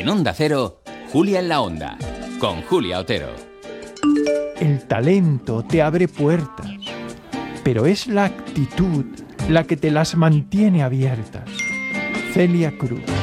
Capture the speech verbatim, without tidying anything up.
En Onda Cero, Julia en la Onda, con Julia Otero. El talento te abre puertas, pero es la actitud la que te las mantiene abiertas. Celia Cruz.